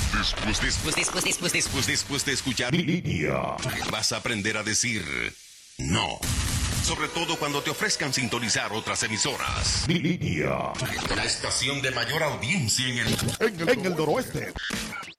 Después de escuchar vas a aprender a decir no. Sobre todo cuando te ofrezcan sintonizar otras emisoras. La estación de mayor audiencia en el En el noroeste.